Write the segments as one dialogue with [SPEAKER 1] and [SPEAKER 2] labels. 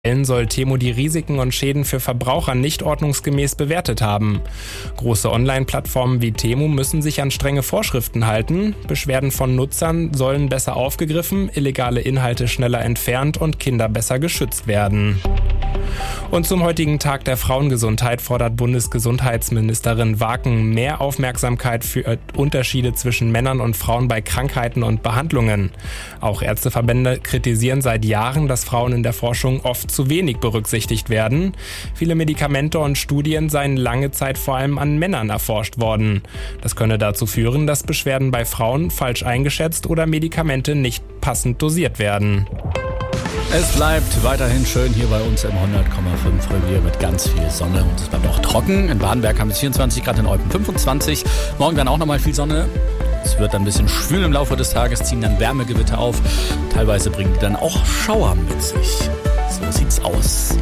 [SPEAKER 1] soll Temu die Risiken und Schäden für Verbraucher nicht ordnungsgemäß bewertet haben. Große Online-Plattformen wie Temu müssen sich an strenge Vorschriften halten. Beschwerden von Nutzern sollen besser aufgegriffen, illegale Inhalte schneller entfernt und Kinder besser geschützt werden. Und zum heutigen Tag der Frauengesundheit fordert Bundesgesundheitsministerin Waken mehr Aufmerksamkeit für Unterschiede zwischen Männern und Frauen bei Krankheiten und Behandlungen. Auch Ärzteverbände kritisieren seit Jahren, dass Frauen in der Forschung oft zu wenig berücksichtigt werden. Viele Medikamente und Studien seien lange Zeit vor allem an Männern erforscht worden. Das könne dazu führen, dass Beschwerden bei Frauen falsch eingeschätzt oder Medikamente nicht passend dosiert werden.
[SPEAKER 2] Es bleibt weiterhin schön hier bei uns im 100,5 Revier mit ganz viel Sonne und es bleibt auch trocken. In Badenberg haben wir 24 Grad, in Eupen 25. Morgen dann auch nochmal viel Sonne. Es wird dann ein bisschen schwül im Laufe des Tages, ziehen dann Wärmegewitter auf. Teilweise bringen die dann auch Schauer mit sich. So sieht's aus.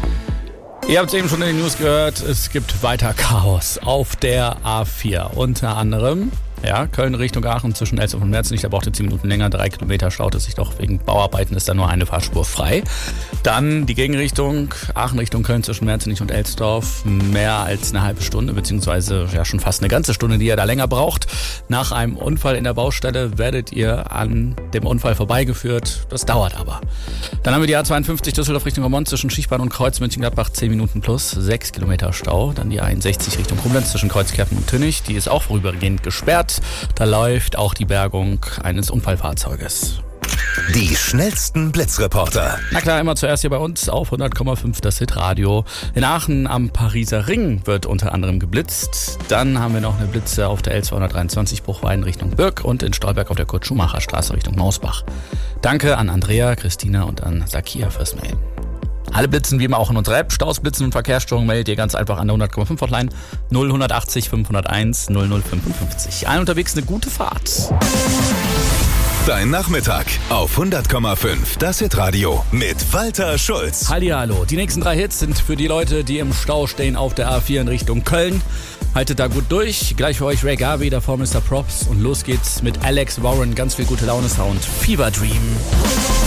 [SPEAKER 2] Ihr habt es eben schon in den News gehört, es gibt weiter Chaos auf der A4. Unter anderem, Köln Richtung Aachen zwischen Elsdorf und Merzenich, da braucht ihr 10 Minuten länger, 3 Kilometer staut es sich doch, wegen Bauarbeiten ist da nur eine Fahrspur frei. Dann die Gegenrichtung, Aachen Richtung Köln zwischen Merzenich und Elsdorf, mehr als eine halbe Stunde, beziehungsweise schon fast eine ganze Stunde, die ihr da länger braucht. Nach einem Unfall in der Baustelle werdet ihr an dem Unfall vorbeigeführt, das dauert aber. Dann haben wir die A52 Düsseldorf Richtung Romont zwischen Schiechbahn und Kreuz Mönchengladbach, 10 Minuten plus, 6 Kilometer Stau. Dann die A61 Richtung Koblenz zwischen Kreuzkerpen und Tünnich, die ist auch vorübergehend gesperrt. Da läuft auch die Bergung eines Unfallfahrzeuges.
[SPEAKER 3] Die schnellsten Blitzreporter.
[SPEAKER 2] Na klar, immer zuerst hier bei uns auf 100,5 das Hitradio. In Aachen am Pariser Ring wird unter anderem geblitzt. Dann haben wir noch eine Blitze auf der L223 Bruchwein Richtung Birk und in Stolberg auf der Kurt-Schumacher-Straße Richtung Mausbach. Danke an Andrea, Christina und an Sakia fürs Mail. Alle Blitzen wie immer auch in unserer App. Staus, Blitzen und Verkehrsstörungen meldet ihr ganz einfach an der 100,5 Hotline 0180 501 0055. Allen unterwegs eine gute Fahrt.
[SPEAKER 3] Dein Nachmittag auf 100,5 das Hitradio mit Walter Schulz.
[SPEAKER 2] Hallihallo. Die nächsten 3 Hits sind für die Leute, die im Stau stehen auf der A4 in Richtung Köln. Haltet da gut durch. Gleich für euch Ray Garvey, davor Mr. Props. Und los geht's mit Alex Warren. Ganz viel gute Laune Sound. Fever Dream.